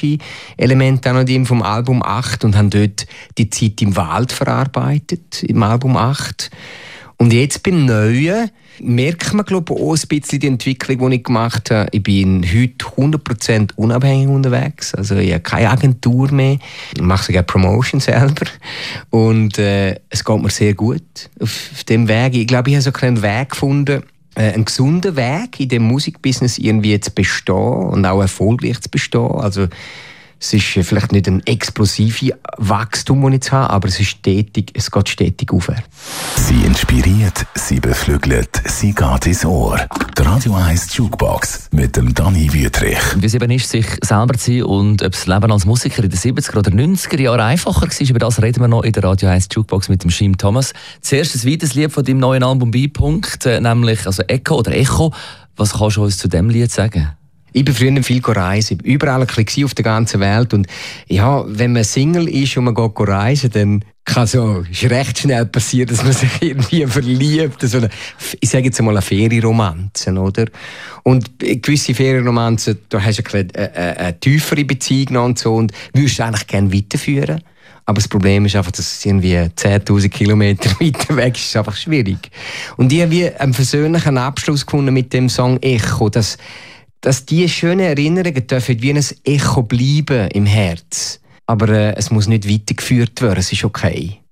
akustische Elemente auch noch drin vom Album 8 und haben dort die Zeit im Wald verarbeitet, im Album 8. Und jetzt beim Neuen merkt man, glaube ich, auch ein bisschen die Entwicklung, die ich gemacht habe. Ich bin heute 100% unabhängig unterwegs. Also ich habe keine Agentur mehr. Ich mache sogar Promotion selber. Und es geht mir sehr gut auf dem Weg. Ich glaube, ich habe so einen Weg gefunden, einen gesunden Weg in dem Musikbusiness irgendwie zu bestehen und auch erfolgreich zu bestehen. Also es ist vielleicht nicht ein explosives Wachstum, das ich jetzt habe, aber es geht stetig aufwärts. Sie inspiriert, sie beflügelt, sie geht ins Ohr. Die Radio 1 Jukebox mit dem Dani Wüthrich. Wie es eben ist, sich selber zu sein und ob das Leben als Musiker in den 70er oder 90er Jahren einfacher war, über das reden wir noch in der Radio 1 Jukebox mit dem Shim Thomas. Zuerst ein weiteres Lied von deinem neuen Album «B-Punkt», nämlich also «Echo» oder «Echo». Was kannst du uns zu diesem Lied sagen? Ich bin früher viel reisen, überall ein bisschen auf der ganzen Welt und ja, wenn man Single ist und man geht reisen, dann kann ist recht schnell passieren, dass man sich irgendwie verliebt, ich sage jetzt einmal eine Ferienromanze, oder? Und gewisse Ferienromanzen, da hast du eine tiefere Beziehung und so und würdest du eigentlich gerne weiterführen. Aber das Problem ist einfach, dass es irgendwie 10'000 Kilometer weiter weg ist. Das ist einfach schwierig. Und ich habe einen persönlichen Abschluss gefunden mit dem Song «Echo», dass diese schönen Erinnerungen dürfen wie ein Echo bleiben im Herz. Aber es muss nicht weitergeführt werden, es ist okay.